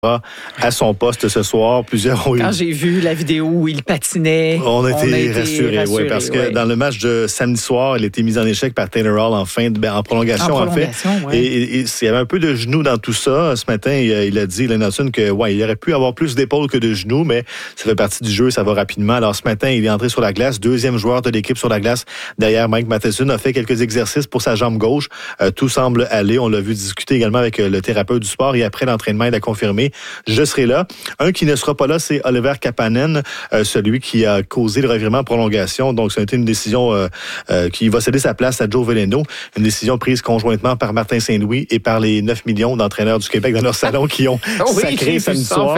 à son poste ce soir. Plusieurs ont eu... Quand j'ai vu la vidéo où il patinait, on a été rassurés, oui, parce que dans le match de samedi soir, il a été mis en échec par Taylor Hall en prolongation, en fait. Ouais. Et il y avait un peu de genoux dans tout ça. Ce matin, il a dit, Len Hudson, que il aurait pu avoir plus d'épaules que de genoux, mais ça fait partie du jeu, ça va rapidement. Alors ce matin, il est entré sur la glace, deuxième joueur de l'équipe sur la glace derrière Mike Matheson, a fait quelques exercices pour sa jambe gauche. Tout semble aller. On l'a vu discuter également avec le thérapeute du sport et après l'entraînement, il a confirmé, je serai là. Un qui ne sera pas là, c'est Oliver Kapanen, celui qui a causé le revirement en prolongation. Donc, ça a été une décision qui va céder sa place à Joe Veleno. Une décision prise conjointement par Martin Saint-Louis et par les 9 millions d'entraîneurs du Québec dans leur salon qui ont sacré samedi soir.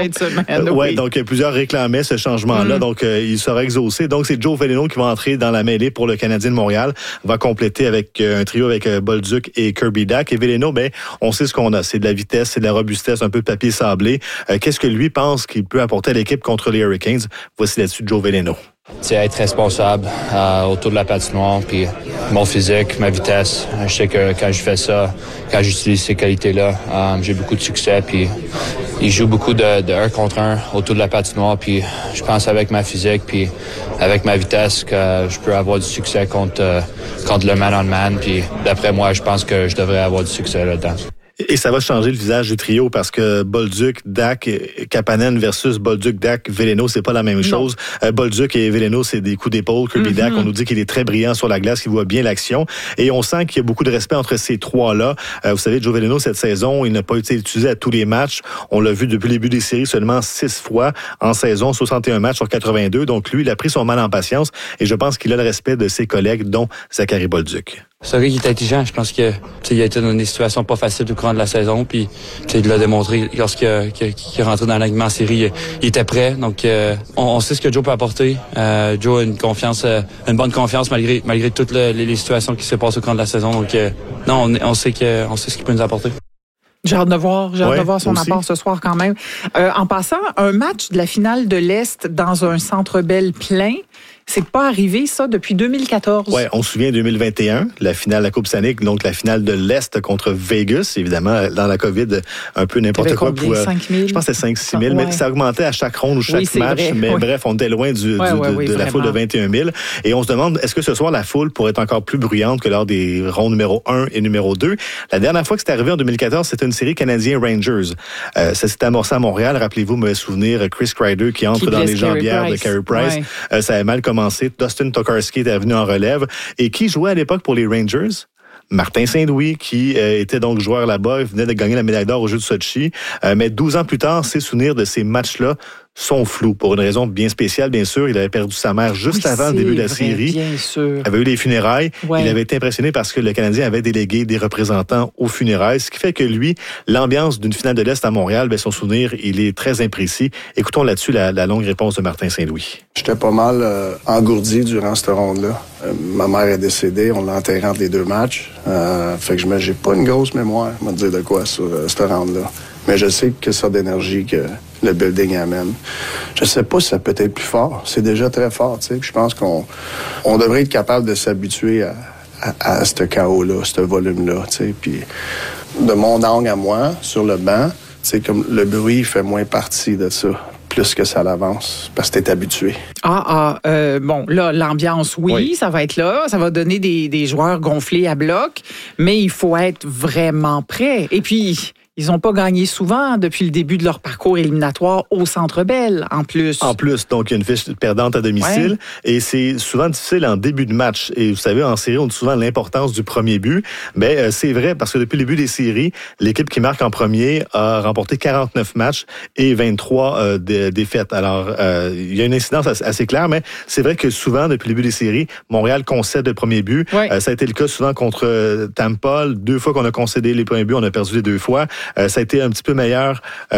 Donc, plusieurs réclamaient ce changement-là. Donc, il sera exaucé. Donc, c'est Joe Veleno qui va entrer dans la mêlée pour le Canadien de Montréal. Va compléter avec un trio avec Bolduc et Kirby Dach. Et Veleno, on sait ce qu'on a. C'est de la vitesse, c'est de la robustesse, un peu de papier sablé. Qu'est-ce que lui pense qu'il peut apporter à l'équipe contre les Hurricanes? Voici là-dessus Joe Veleno. C'est être responsable autour de la patinoire, puis mon physique, ma vitesse. Je sais que quand je fais ça, quand j'utilise ces qualités-là, j'ai beaucoup de succès. Puis il joue beaucoup de 1 contre 1 autour de la patinoire. Puis je pense avec ma physique, puis avec ma vitesse, que je peux avoir du succès contre le man-on-man. Puis d'après moi, je pense que je devrais avoir du succès là-dedans. Et ça va changer le visage du trio parce que Bolduc, Dach, Kapanen versus Bolduc, Dach, Veleno, c'est pas la même chose. Bolduc et Veleno, c'est des coups d'épaule. Kirby Dach, on nous dit qu'il est très brillant sur la glace, qu'il voit bien l'action. Et on sent qu'il y a beaucoup de respect entre ces trois-là. Vous savez, Joe Veleno, cette saison, il n'a pas été utilisé à tous les matchs. On l'a vu depuis le début des séries seulement 6 fois en saison, 61 matchs sur 82. Donc lui, il a pris son mal en patience et je pense qu'il a le respect de ses collègues, dont Zachary Bolduc. C'est un gars qui est intelligent. Je pense que il a été dans des situations pas faciles au courant de la saison. Puis il l'a démontré lorsqu'il est rentré dans l'alignement en série. Il était prêt. Donc on sait ce que Joe peut apporter. Joe a une bonne confiance malgré toutes les situations qui se passent au courant de la saison. Donc on sait ce qu'il peut nous apporter. J'ai hâte de voir son apport ce soir quand même. En passant, un match de la finale de l'Est dans un Centre Bell plein, c'est pas arrivé, ça, depuis 2014. Oui, on se souvient 2021, la finale de la Coupe Stanley, donc la finale de l'Est contre Vegas. Évidemment, dans la COVID, un peu n'importe quoi. Pour 5 000? Je pense que c'était 5-6 000, mais ça augmentait à chaque ronde ou chaque match. Vrai, mais bref, on était loin de la foule de 21 000. Et on se demande, est-ce que ce soir, la foule pourrait être encore plus bruyante que lors des rondes numéro 1 et numéro 2? La dernière fois que c'est arrivé en 2014, c'était une série Canadien-Rangers. Ça s'est amorcé à Montréal. Rappelez-vous, mauvais souvenir, Chris Kreider qui entre dans les jambières de Carey Price. Ça avait mal commencé. Dustin Tokarski était venu en relève. Et qui jouait à l'époque pour les Rangers? Martin Saint-Louis, qui était donc joueur là-bas, il venait de gagner la médaille d'or aux Jeux de Sochi. Mais 12 ans plus tard, ses souvenirs de ces matchs-là sont flous. Pour une raison bien spéciale, bien sûr. Il avait perdu sa mère juste avant le début de la série. Bien sûr. Il avait eu les funérailles. Il avait été impressionné parce que le Canadien avait délégué des représentants aux funérailles, ce qui fait que lui, l'ambiance d'une finale de l'Est à Montréal, son souvenir, il est très imprécis. Écoutons là-dessus la longue réponse de Martin Saint-Louis. J'étais pas mal engourdi durant cette ronde-là. Ma mère est décédée, on l'a enterrée entre les 2 matchs. Fait que j'ai pas une grosse mémoire, on va dire de quoi sur cette ronde-là. Mais je sais que ça d'énergie que le building amène. Je sais pas si ça peut être plus fort. C'est déjà très fort, tu sais. Je pense qu'on devrait être capable de s'habituer à ce chaos-là, ce volume-là, tu sais. Puis de mon angle à moi, sur le banc, tu sais, comme le bruit fait moins partie de ça. Plus que ça l'avance, parce que t'es habitué. Bon, là, l'ambiance, oui, ça va être là. Ça va donner des joueurs gonflés à bloc, mais il faut être vraiment prêt. Et puis, ils n'ont pas gagné souvent depuis le début de leur parcours éliminatoire au Centre Bell, en plus. En plus, donc, il y a une fiche perdante à domicile. Et c'est souvent difficile en début de match. Et vous savez, en série, on dit souvent l'importance du premier but. Mais c'est vrai, parce que depuis le début des séries, l'équipe qui marque en premier a remporté 49 matchs et 23 défaites. Alors, il y a une incidence assez claire, mais c'est vrai que souvent, depuis le début des séries, Montréal concède le premier but. Ça a été le cas souvent contre Tampa. 2 fois qu'on a concédé les premiers buts, on a perdu les 2 fois. Ça a été un petit peu meilleur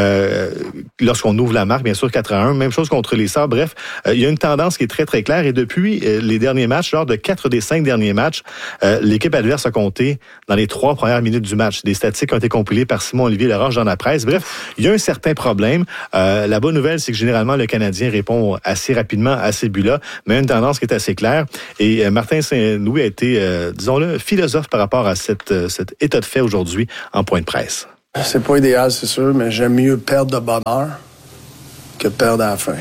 lorsqu'on ouvre la marque, bien sûr, 4-1. Même chose contre les Sabres. Bref, il y a une tendance qui est très, très claire. Et depuis les derniers matchs, lors de 4 des 5 derniers matchs, l'équipe adverse a compté dans les 3 premières minutes du match. Des statistiques ont été compilées par Simon-Olivier Laroche dans la presse. Bref, il y a un certain problème. La bonne nouvelle, c'est que généralement, le Canadien répond assez rapidement à ces buts-là, mais une tendance qui est assez claire. Et Martin Saint-Louis a été, disons-le, philosophe par rapport à cet état de fait aujourd'hui en point de presse. C'est pas idéal, c'est sûr, mais j'aime mieux perdre de bonheur que perdre à la fin.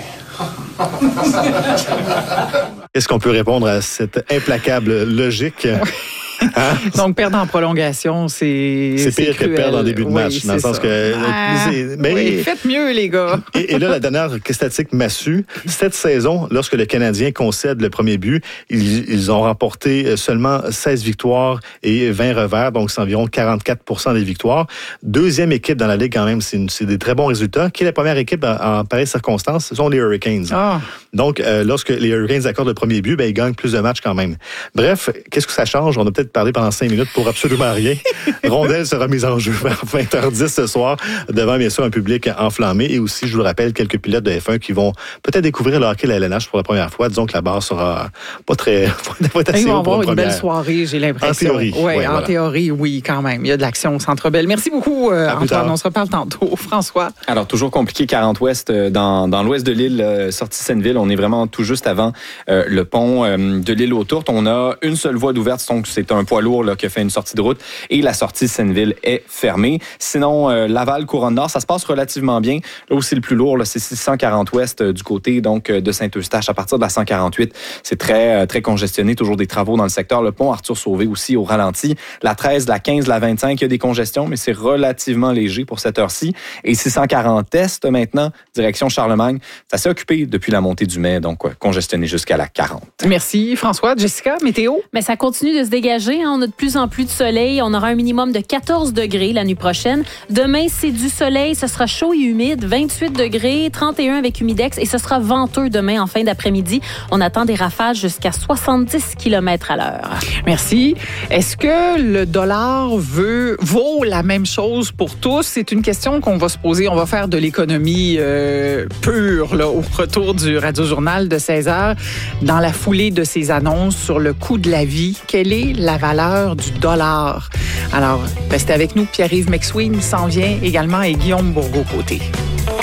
Est-ce qu'on peut répondre à cette implacable logique? Hein? Donc, perdre en prolongation, c'est pire cruel. Que perdre en début de match. Dans le sens que. Mais faites mieux, les gars. Et là, la dernière statistique massue, cette saison, lorsque le Canadien concède le premier but, ils ont remporté seulement 16 victoires et 20 revers, donc c'est environ 44% des victoires. Deuxième équipe dans la Ligue, quand même, c'est des très bons résultats. Qui est la première équipe en pareilles circonstances? Ce sont les Hurricanes. Ah. Donc, lorsque les Hurricanes accordent le premier but, ils gagnent plus de matchs quand même. Bref, qu'est-ce que ça change? On a peut-être parlé pendant 5 minutes pour absolument rien. Rondelle sera mise en jeu vers 20h10 ce soir, devant bien sûr un public enflammé. Et aussi, je vous le rappelle, quelques pilotes de F1 qui vont peut-être découvrir le hockey, la LNH pour la première fois. Disons que la barre sera pas très... Ils vont avoir une belle soirée, j'ai l'impression. En théorie. Oui, en théorie, oui, quand même. Il y a de l'action au Centre Bell. Merci beaucoup, Antoine. On se reparle tantôt. François. Alors, toujours compliqué, 40 Ouest, dans l'ouest de l'île, sortie Senneville. On est vraiment tout juste avant le pont de l'île aux Tourtes. On a une seule voie d'ouverture, donc c'est un poids lourd là, qui a fait une sortie de route et la sortie Senneville est fermée. Sinon, Laval, Couronne-Nord, ça se passe relativement bien. Là où c'est le plus lourd, là, c'est 640 Ouest du côté donc de Saint-Eustache. À partir de la 148, c'est très, très congestionné. Toujours des travaux dans le secteur. Le pont Arthur-Sauvé aussi au ralenti. La 13, la 15, la 25, il y a des congestions, mais c'est relativement léger pour cette heure-ci. Et 640 Est maintenant, direction Charlemagne. Ça s'est occupé depuis la montée du mai, donc congestionné jusqu'à la 40. Merci François. Jessica, météo? Mais ça continue de se dégager. Hein. On a de plus en plus de soleil. On aura un minimum de 14 degrés la nuit prochaine. Demain, c'est du soleil. Ce sera chaud et humide. 28 degrés, 31 avec humidex. Et ce sera venteux demain en fin d'après-midi. On attend des rafales jusqu'à 70 km à l'heure. Merci. Est-ce que le dollar vaut la même chose pour tous? C'est une question qu'on va se poser. On va faire de l'économie pure là, au retour du Radio-Journal de 16h. Dans la foulée de ces annonces sur le coût de la vie, quelle est la valeur du dollar? Alors, restez avec nous. Pierre-Yves McSween s'en vient également et Guillaume Bourgault-Côté.